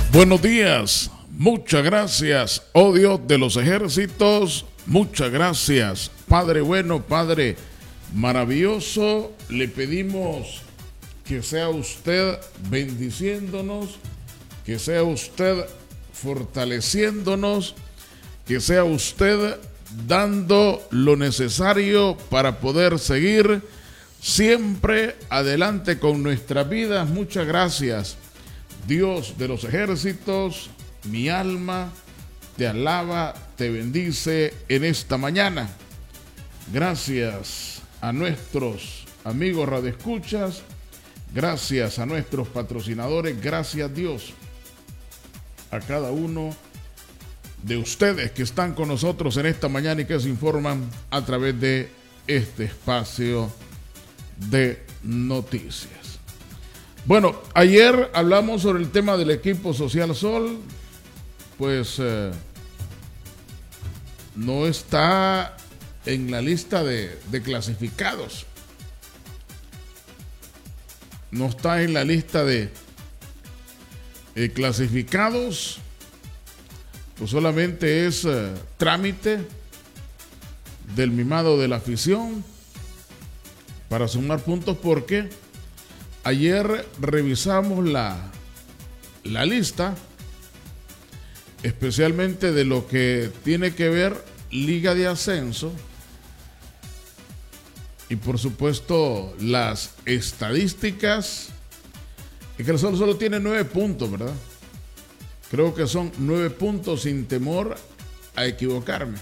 Buenos días, muchas gracias, oh Dios de los ejércitos, muchas gracias, Padre bueno, Padre maravilloso. Le pedimos que sea usted bendiciéndonos, que sea usted fortaleciéndonos, que sea usted dando lo necesario para poder seguir siempre adelante con nuestras vidas. Muchas gracias, Dios de los ejércitos. Mi alma te alaba, te bendice en esta mañana. Gracias a nuestros amigos radioescuchas, gracias a nuestros patrocinadores, gracias Dios a cada uno de ustedes que están con nosotros en esta mañana y que se informan a través de este espacio de noticias. Bueno, ayer hablamos sobre el tema del equipo Social Sol, pues no está en la lista de clasificados, no está en la lista de clasificados, pues solamente es trámite del mimado de la afición para sumar puntos, porque ayer revisamos la lista, especialmente de lo que tiene que ver Liga de Ascenso, y por supuesto las estadísticas. Es que el Sol solo tiene 9 puntos, ¿verdad? Creo que son 9 puntos sin temor a equivocarme.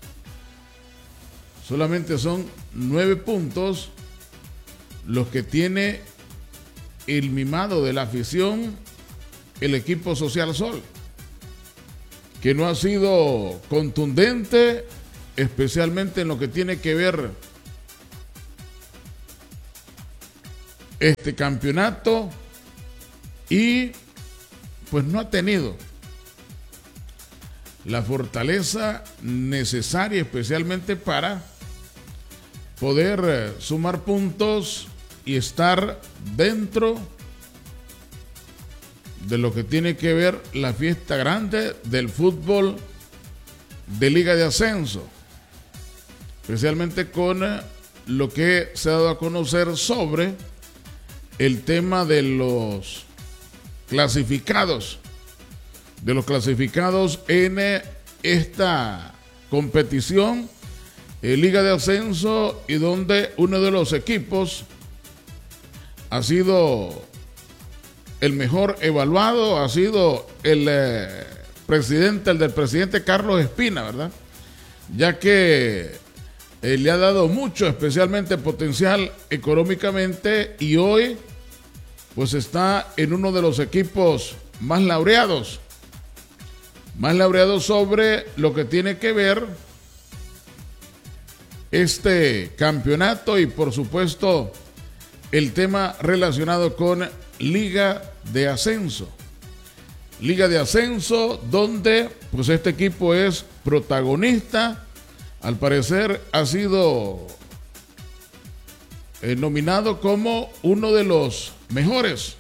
Solamente son 9 puntos los que tiene el mimado de la afición, el equipo Social Sol, que no ha sido contundente, especialmente en lo que tiene que ver este campeonato, y pues no ha tenido la fortaleza necesaria, especialmente para poder sumar puntos y estar dentro de lo que tiene que ver la fiesta grande del fútbol de Liga de Ascenso, especialmente con lo que se ha dado a conocer sobre el tema de los clasificados, en esta competición Liga de Ascenso, y donde uno de los equipos ha sido el mejor evaluado, ha sido el del presidente Carlos Espina, ¿verdad? Ya que le ha dado mucho, especialmente potencial económicamente, y hoy pues está en uno de los equipos más laureados sobre lo que tiene que ver este campeonato, y por supuesto el tema relacionado con Liga de Ascenso, donde pues este equipo es protagonista. Al parecer ha sido nominado como uno de los mejores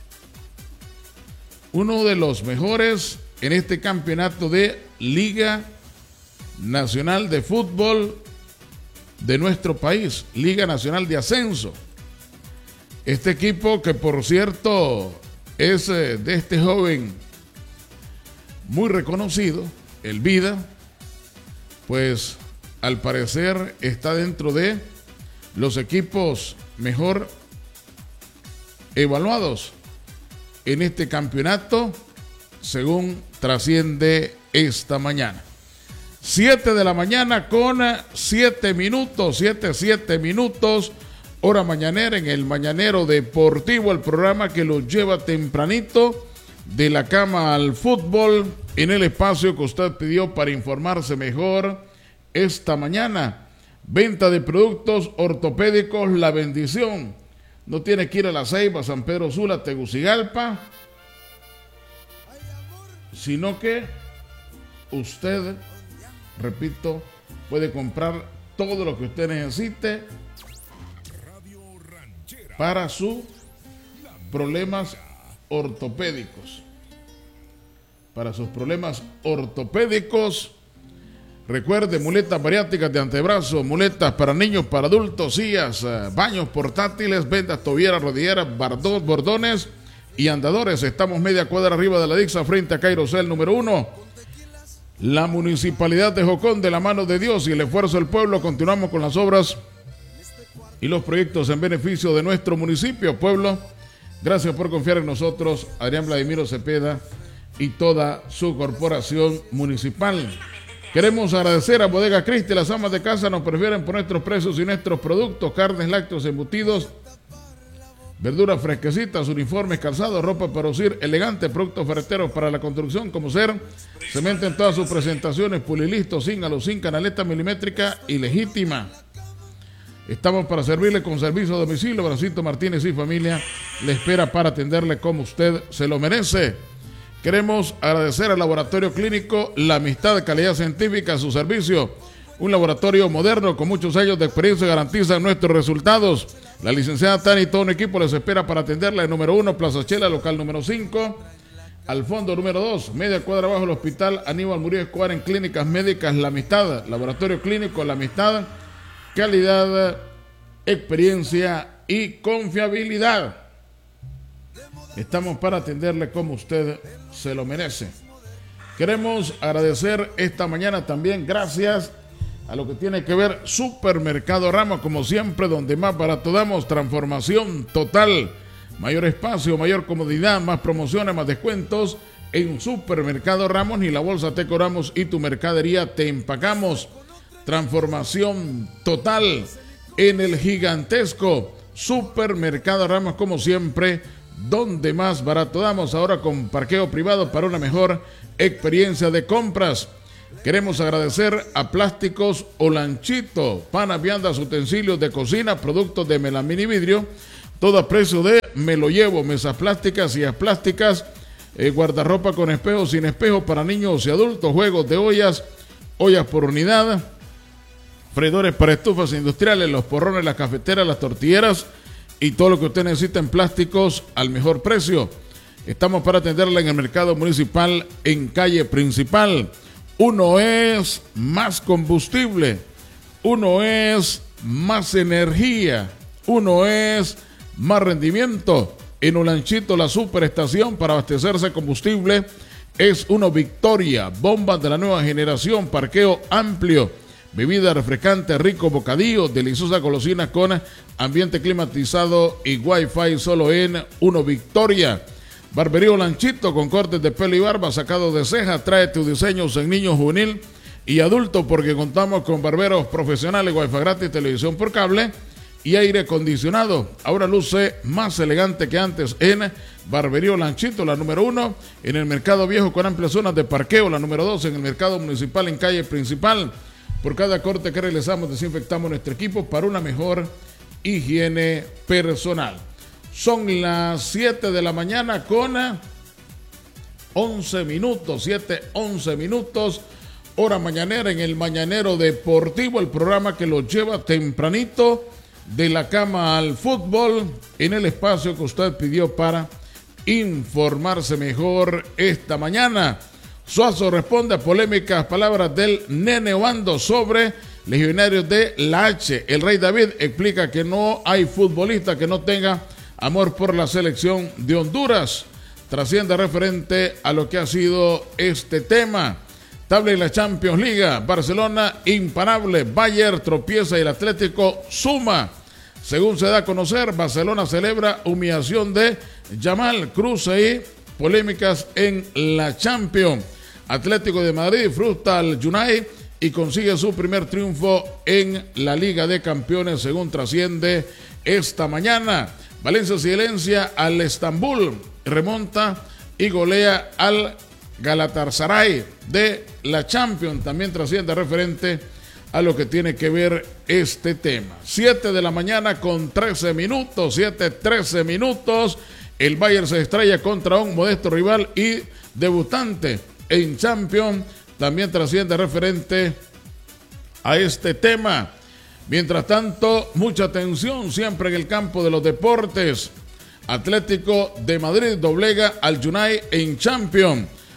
en este campeonato de Liga Nacional de Fútbol de nuestro país, Liga Nacional de Ascenso. Este equipo, que por cierto es de este joven muy reconocido, el Vida, pues al parecer está dentro de los equipos mejor evaluados en este campeonato, según trasciende esta mañana. 7 de la mañana con 7 minutos, 7 minutos, hora mañanera, en el Mañanero Deportivo, el programa que los lleva tempranito de la cama al fútbol, en el espacio que usted pidió para informarse mejor esta mañana. Venta de productos ortopédicos La Bendición. No tiene que ir a La Ceiba, San Pedro Sula, Tegucigalpa, sino que usted, repito, puede comprar todo lo que usted necesite para sus problemas ortopédicos. para sus problemas ortopédicos. Recuerde, muletas bariátricas de antebrazo, muletas para niños, para adultos, sillas, baños portátiles, vendas, tobilleras, rodilleras, bordones y andadores. Estamos media cuadra arriba de la Dixa, frente a Cairosel número 1. La Municipalidad de Jocón, de la mano de Dios y el esfuerzo del pueblo, continuamos con las obras y los proyectos en beneficio de nuestro municipio. Pueblo, gracias por confiar en nosotros, Adrián Vladimiro Cepeda y toda su corporación municipal. Queremos agradecer a Bodega Cristi. Las amas de casa nos prefieren por nuestros precios y nuestros productos: carnes, lácteos, embutidos, verduras fresquecitas, uniformes, calzados, ropa para lucir elegante, productos ferreteros para la construcción como ser, cemento en todas sus presentaciones, pulilisto, zíngalo, sin canaleta milimétrica y legítima. Estamos para servirle con servicio a domicilio. Brancito Martínez y familia le espera para atenderle como usted se lo merece. Queremos agradecer al Laboratorio Clínico La Amistad de Calidad Científica a su servicio. Un laboratorio moderno con muchos años de experiencia garantiza nuestros resultados. La licenciada Tani y todo un equipo les espera para atenderla en número 1, Plaza Chela, local número 5. Al fondo número 2, media cuadra abajo del Hospital Aníbal Murillo Escobar, en Clínicas Médicas La Amistad. Laboratorio Clínico La Amistad, calidad, experiencia y confiabilidad. Estamos para atenderle como usted se lo merece. Queremos agradecer esta mañana también, gracias a lo que tiene que ver Supermercado Ramos, como siempre, donde más barato damos, transformación total, mayor espacio, mayor comodidad, más promociones, más descuentos. En Supermercado Ramos, ni la bolsa te cobramos y tu mercadería te empacamos. Transformación total en el gigantesco Supermercado Ramos, como siempre, donde más barato damos, ahora con parqueo privado para una mejor experiencia de compras. Queremos agradecer a Plásticos Olanchito, panas, viandas, utensilios de cocina, productos de melamina y vidrio, todo a precio de me lo llevo, mesas plásticas, sillas plásticas, guardarropa con espejo, sin espejo para niños y adultos, juegos de ollas, ollas por unidad, freidores para estufas industriales, los porrones, las cafeteras, las tortilleras y todo lo que usted necesita en plásticos al mejor precio. Estamos para atenderla en el mercado municipal en calle principal. Uno es más combustible, uno es más energía, uno es más rendimiento. En Olanchito, la superestación para abastecerse de combustible es Uno Victoria, bombas de la nueva generación, parqueo amplio, bebida refrescante, rico bocadillo, deliciosa golosina con ambiente climatizado y wifi solo en Uno Victoria. Barbería Olanchito con cortes de pelo y barba, sacado de ceja. Trae tus diseños en niño, juvenil y adulto, porque contamos con barberos profesionales, wifi gratis, televisión por cable y aire acondicionado. Ahora luce más elegante que antes en Barbería Olanchito, la número 1 en el Mercado Viejo con amplias zonas de parqueo, la número 2 en el Mercado Municipal en calle principal. Por cada corte que realizamos, desinfectamos nuestro equipo para una mejor higiene personal. Son las 7 de la mañana con 11 minutos, 7:11 minutos, hora mañanera en el Mañanero Deportivo, el programa que los lleva tempranito de la cama al fútbol, en el espacio que usted pidió para informarse mejor esta mañana. Suazo responde a polémicas palabras del Nene Obando sobre legionarios de la H. El Rey David explica que no hay futbolista que no tenga amor por la selección de Honduras. Trasciende referente a lo que ha sido este tema. Tabla en la Champions League. Barcelona imparable. Bayern tropieza y el Atlético suma. Según se da a conocer, Barcelona celebra humillación de Yamal, cruce y polémicas en la Champions. Atlético de Madrid frustra al United y consigue su primer triunfo en la Liga de Campeones, según trasciende esta mañana. Valencia silencia al Estambul, remonta y golea al Galatasaray de la Champions. También trasciende referente a lo que tiene que ver este tema. 7 de la mañana con 13 minutos, 7:13 minutos. El Bayern se estrella contra un modesto rival y debutante en Champions. También trasciende referente a este tema. Mientras tanto, mucha atención siempre en el campo de los deportes. Atlético de Madrid doblega al United en Champions.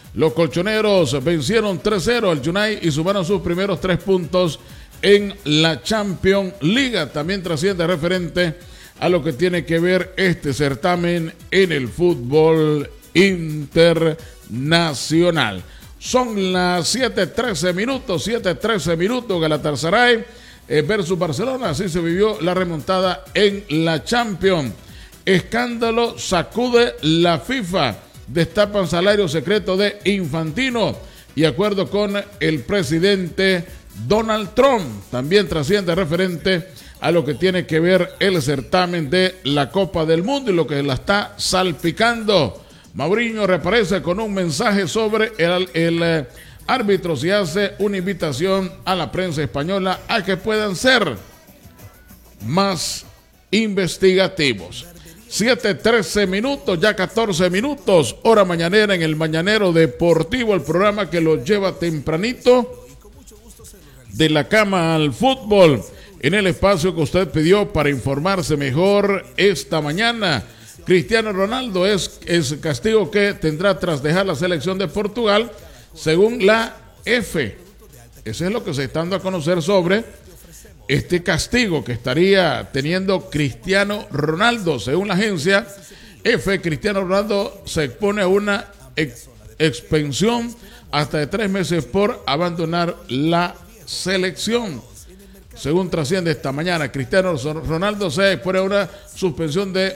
Los colchoneros vencieron 3-0 al United y sumaron sus primeros 3 puntos en la Champions League. También trasciende referente a lo que tiene que ver este certamen en el fútbol internacional. Son las 7:13 minutos, Galatasaray versus Barcelona. Así se vivió la remontada en la Champions. Escándalo sacude la FIFA. Destapan salario secreto de Infantino y acuerdo con el presidente Donald Trump. También trasciende referente a lo que tiene que ver el certamen de la Copa del Mundo y lo que la está salpicando. Mauriño reaparece con un mensaje sobre el árbitro y hace una invitación a la prensa española a que puedan ser más investigativos. 7:13 minutos, ya 14 minutos, hora mañanera en el Mañanero Deportivo, el programa que los lleva tempranito de la cama al fútbol, en el espacio que usted pidió para informarse mejor esta mañana. Cristiano Ronaldo es castigo que tendrá tras dejar la selección de Portugal, según la F. Eso es lo que se está dando a conocer sobre este castigo que estaría teniendo Cristiano Ronaldo. Según la agencia F, Cristiano Ronaldo se expone a una expensión hasta de 3 meses por abandonar la selección. Según trasciende esta mañana, Cristiano Ronaldo se expone a una suspensión de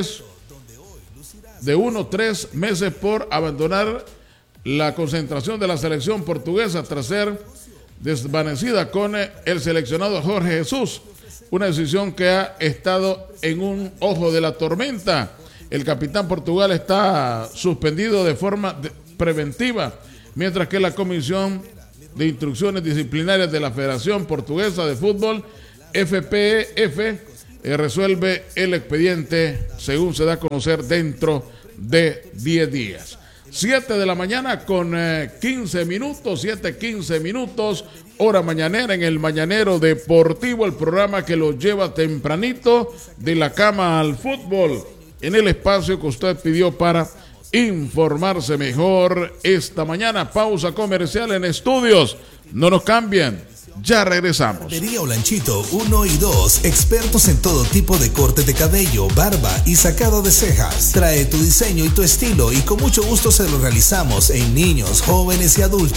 3 meses por abandonar la concentración de la selección portuguesa tras ser desvanecida con el seleccionado Jorge Jesús, una decisión que ha estado en un ojo de la tormenta. El capitán Portugal está suspendido de forma preventiva, mientras que la Comisión de Instrucciones Disciplinarias de la Federación Portuguesa de Fútbol, FPF, resuelve el expediente, según se da a conocer, dentro de 10 días. 7 de la mañana con 15 minutos, 7:15 minutos, hora mañanera en el Mañanero Deportivo, el programa que los lleva tempranito de la cama al fútbol, en el espacio que usted pidió para informarse mejor esta mañana. Pausa comercial en estudios, no nos cambien. Ya regresamos. Barbería Olanchito 1 y 2, expertos en todo tipo de corte de cabello, barba y sacado de cejas. Trae tu diseño y tu estilo y con mucho gusto se lo realizamos en niños, jóvenes y adultos.